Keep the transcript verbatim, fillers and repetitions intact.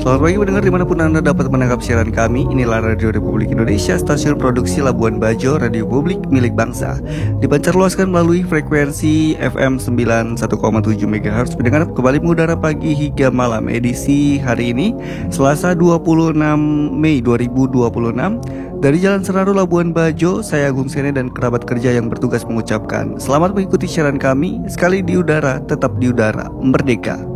Selamat pagi pendengar dimanapun Anda dapat menangkap siaran kami. Inilah Radio Republik Indonesia, stasiun produksi Labuan Bajo, Radio Publik milik bangsa. Dipancar luaskan melalui frekuensi F M sembilan puluh satu koma tujuh megahertz. Pendengar kembali mengudara pagi hingga malam edisi hari ini Selasa dua puluh enam Mei dua ribu dua puluh enam. Dari Jalan Seraru Labuan Bajo, saya Agung Sene dan kerabat kerja yang bertugas mengucapkan selamat mengikuti siaran kami. Sekali di udara, tetap di udara, merdeka.